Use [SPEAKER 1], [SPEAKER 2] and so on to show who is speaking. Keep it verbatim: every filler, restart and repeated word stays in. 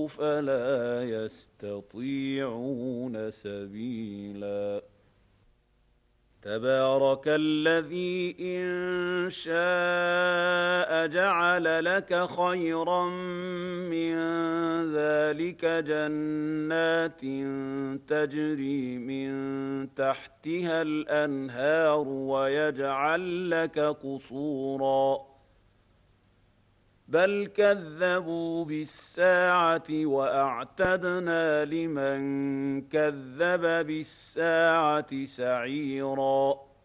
[SPEAKER 1] فلا يستطيعون سبيلا. تبارك الذي إن شاء جعل لك خيرا من ذلك جنات تجري من تحتها الأنهار ويجعل لك قصورا، بل كذبوا بالساعة وأعتدنا لمن كذب بالساعة سعيرا.